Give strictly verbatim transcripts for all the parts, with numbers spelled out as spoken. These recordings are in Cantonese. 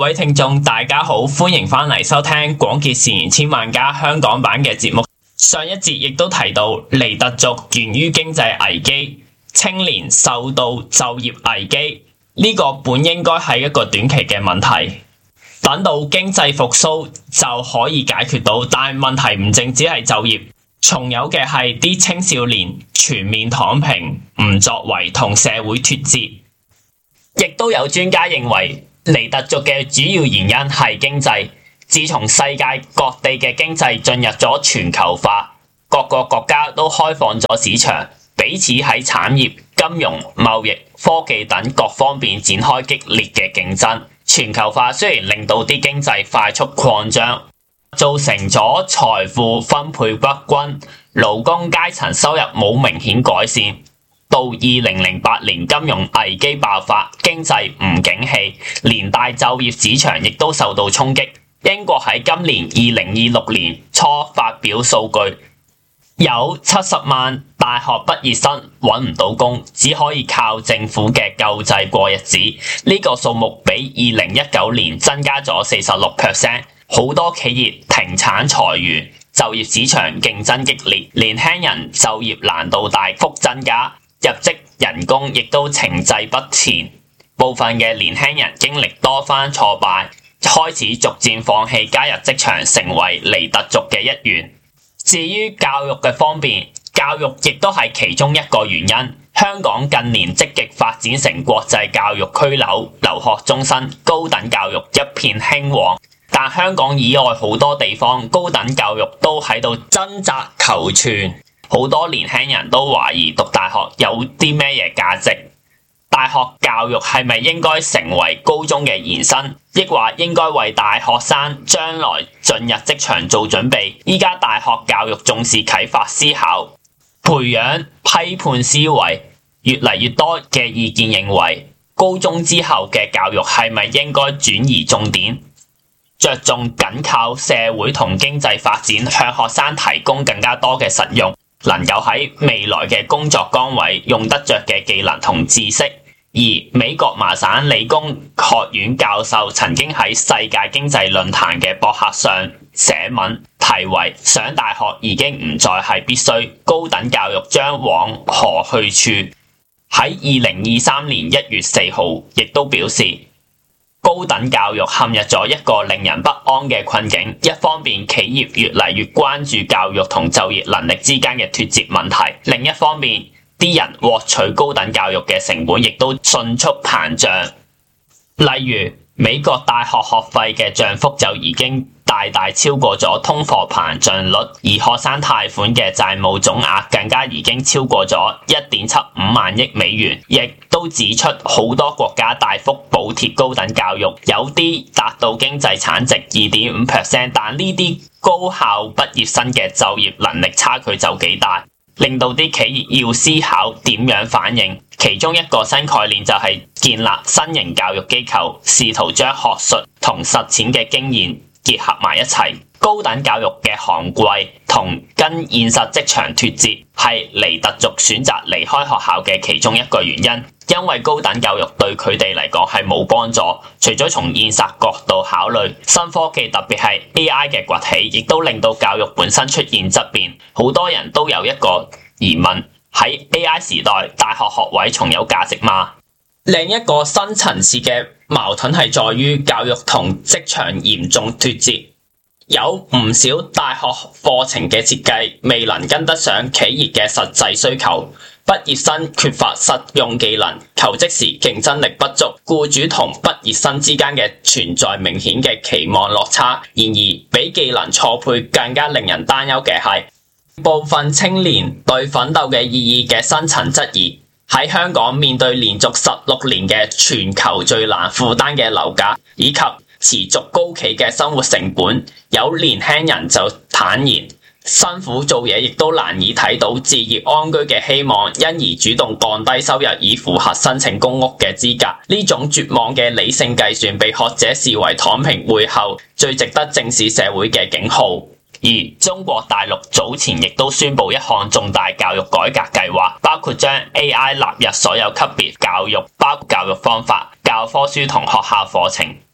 位聽眾大家好，歡迎翻嚟收聽廣結善言千萬家香港版嘅節目。上一節亦都提到尼特族源於經濟危機，青年受到就業危機，呢個本應該係一個短期嘅問題，等到經濟復甦就可以解決到。但問題唔淨只係就業，仲有嘅係啲青少年全面躺平，唔作為同社會脫節。亦都有專家認為尼特族嘅主要原因係經濟。自從世界各地嘅經濟進入咗全球化，各個國家都開放咗市場，彼此喺產業、金融、貿易、科技等各方面展開激烈嘅競爭。全球化雖然令到啲經濟快速擴張，造成咗財富分配不均，勞工階層收入冇明顯改善。到二零零八年金融危機爆發，經濟唔景氣，連帶就業市場亦都受到衝擊。英國喺今年二零二六年初發表數據，有七十萬大學畢業生揾唔到工，只可以靠政府嘅救濟過日子。呢個數目比二零一九年增加咗四十六 percent， 好多企業停產裁員，就業市場競爭激烈，年輕人就業難度大幅增加。入職人工亦都停滯不前，部分嘅年輕人經歷多番挫敗，開始逐漸放棄加入職場，成為尼特族嘅一員。至於教育嘅方面，教育亦都係其中一個原因。香港近年積極發展成國際教育區紐，留學中心、高等教育一片興旺。但香港以外好多地方，高等教育都喺度掙扎求存。好多年輕人都懷疑讀大學有啲咩嘢價值，大學教育係咪應該成為高中嘅延伸，抑或應該為大學生將來進入職場做準備？依家大學教育重視啟發思考，培養批判思維，越嚟越多嘅意見認為，高中之後嘅教育係咪應該轉移重點，着重緊靠社會同經濟發展，向學生提供更加多嘅實用，能夠喺未來嘅工作崗位用得着嘅技能同知識。而美國麻省理工學院教授曾經喺世界經濟論壇嘅博客上寫文，題為上大學已經唔再係必須，高等教育將往何去處。喺二零二三年一月四號亦都表示，高等教育陷入咗一個令人不安嘅困境。一方面，企業越嚟越關注教育同就業能力之間嘅脫節問題；另一方面，啲人獲取高等教育嘅成本亦都迅速膨脹。例如，美國大學學費嘅漲幅就已經大大超過咗通貨膨脹率，而學生貸款嘅債務總額更加已經超過咗一點七五萬億美元。亦都指出好多國家大幅補貼高等教育，有啲達到經濟產值二點五 percent， 但呢啲高校畢業生嘅就業能力差距就幾大，令到啲企業要思考點樣反應。其中一個新概念就係建立新型教育機構，試圖將學術同實踐嘅經驗結合埋一齊。高等教育嘅昂貴同跟現實職場脫節，係尼特族選擇離開學校嘅其中一個原因。因為高等教育對佢哋嚟講係冇幫助，除咗從現實角度考慮，新科技特別係 A I 嘅崛起，亦都令到教育本身出現質變。好多人都有一個疑問，喺 A I 時代，大學學位仲有價值嗎？另一個深層次嘅矛盾係在於教育同職場嚴重脫節，有唔少大學課程嘅設計未能跟得上企業嘅實際需求，畢業生缺乏實用技能，求職時競爭力不足，僱主同畢業生之間嘅存在明顯嘅期望落差。然而，比技能錯配更加令人擔憂嘅係部分青年對奮鬥嘅意義嘅深層質疑。喺香港面對連續十六年嘅全球最難負擔嘅樓價以及持續高企嘅生活成本，有年輕人就坦言，辛苦做嘢亦都難以睇到置業安居嘅希望，因而主動降低收入以符合申請公屋嘅資格。呢種絕望嘅理性計算被學者視為躺平背後最值得正視社會嘅警號。而中國大陸早前亦都宣布一項重大教育改革計劃，包括將 A I 納入所有級別教育，包括教育方法、教科書同學校課程，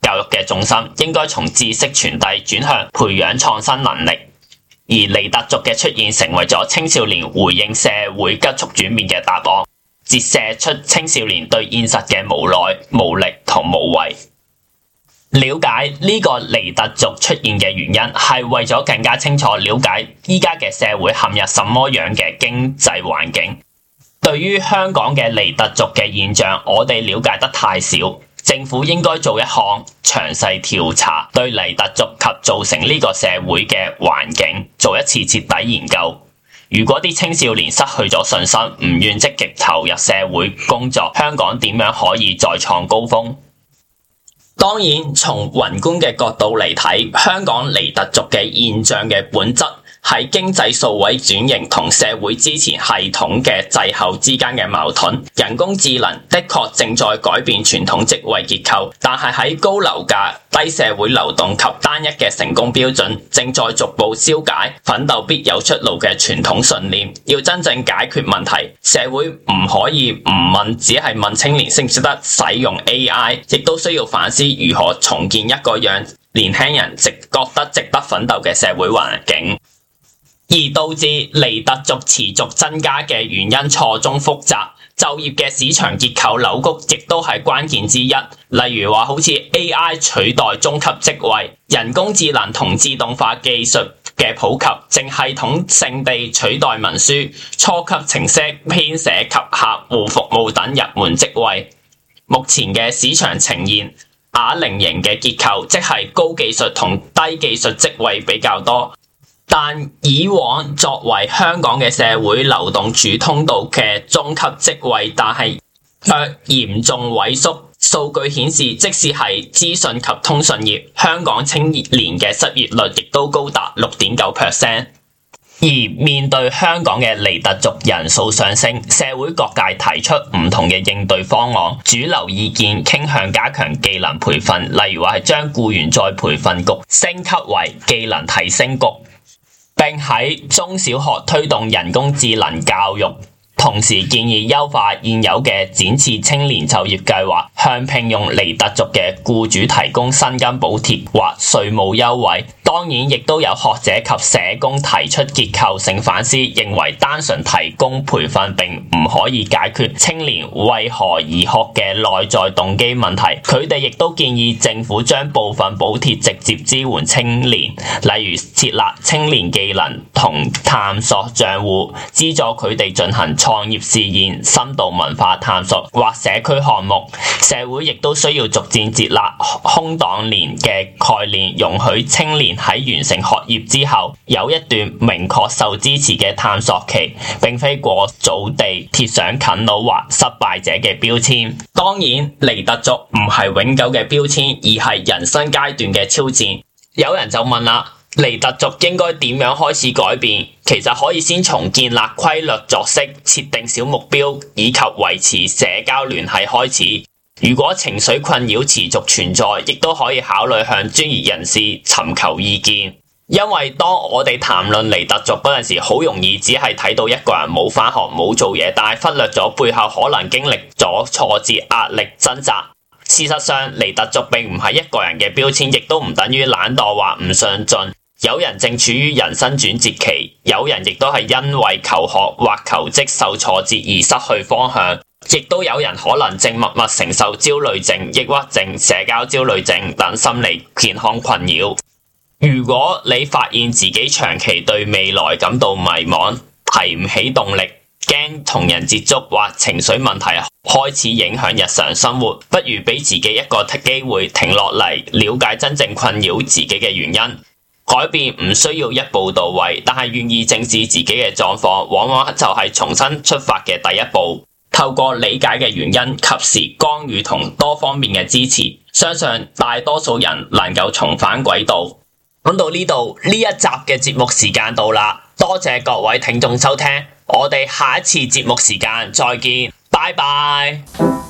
教育嘅重心應該從知識傳遞轉向培養創新能力，而尼特族嘅出現成為咗青少年回應社會急速轉變嘅答案，折射出青少年對現實嘅無奈、無力同無畏。了解呢個尼特族出現嘅原因，係為咗更加清楚了解依家嘅社會陷入什麼樣嘅經濟環境。對於香港嘅尼特族嘅現象，我哋了解得太少，政府應該做一項詳細調查，對尼特族及造成呢個社會嘅環境做一次徹底研究。如果啲青少年失去咗信心，唔願積極投入社會工作，香港點樣可以再創高峰？當然，從宏觀嘅角度嚟睇，香港尼特族嘅現象嘅本質係經濟數位轉型同社會支持系統嘅滯後之間嘅矛盾。人工智能的確正在改變傳統職位結構，但係喺高樓價、低社會流動及單一嘅成功標準，正在逐步消解奮鬥必有出路嘅傳統信念。要真正解決問題，社會唔可以唔問，只係問青年識唔識得使用 A I， 亦都需要反思如何重建一個讓年輕人值覺得值得奮鬥嘅社會環境。而導致尼特族持續增加嘅原因錯綜複雜，就業嘅市場結構扭曲亦都係關鍵之一。例如話好似 A I 取代中級職位，人工智能同自動化技術嘅普及，正系統性地取代文書、初級程式編寫及客戶服務等入門職位。目前嘅市場呈現啞鈴型嘅結構，即係高技術同低技術職位比較多。但以往作為香港嘅社會流動主通道嘅中級職位，但係卻嚴重萎縮。數據顯示，即使係資訊及通訊業，香港青年嘅失業率亦都高達 六點九 percent。而面對香港嘅尼特族人數上升，社會各界提出唔同嘅應對方案，主流意見傾向加強技能培訓，例如話係將僱員再培訓局升級為技能提升局，並喺中小學推動人工智能教育，同時建議優化現有嘅展翅青年就業計劃，向聘用尼特族嘅僱主提供薪金補貼或稅務優惠。當然，亦都有學者及社工提出結構性反思，認為單純提供培訓並唔可以解決青年為何而學嘅內在動機問題。佢哋亦都建議政府將部分補貼直接支援青年，例如設立青年技能同探索賬戶，資助佢哋進行創業試驗、深度文化探索或社區項目。社會亦都需要逐漸接納空檔年嘅概念，容許青年喺完成學業之後有一段明確受支持嘅探索期，並非過早地貼上啃老或失敗者嘅標籤。當然，尼特族唔係永久嘅標籤，而係人生階段嘅挑戰。有人就問啦，尼特族應該點樣開始改變？其實可以先從建立規律作息、設定小目標以及維持社交聯繫開始。如果情緒困擾持續存在，亦都可以考慮向專業人士尋求意見。因為當我哋談論尼特族嗰陣時，好容易只係睇到一個人冇返學冇做嘢，但係忽略咗背後可能經歷咗挫折、壓力、掙扎。事實上，尼特族並唔係一個人嘅標籤，亦都唔等於懶惰或唔上進。有人正處於人生轉折期，有人亦都係因為求學或求職受挫折而失去方向。亦都有人可能正默默承受焦慮症、抑鬱症、社交焦慮症等心理健康困擾。如果你發現自己長期對未來感到迷茫，提唔起動力，驚同人接觸或情緒問題開始影響日常生活，不如俾自己一個機會停落嚟，了解真正困擾自己嘅原因。改變唔需要一步到位，但係願意正視自己嘅狀況，往往就係重新出發嘅第一步。透過理解嘅原因，及時干預同多方面嘅支持，相信大多數人能夠重返軌道。講到呢度，呢一集嘅節目時間到啦，多謝各位聽眾收聽，我哋下一次節目時間再見，拜拜。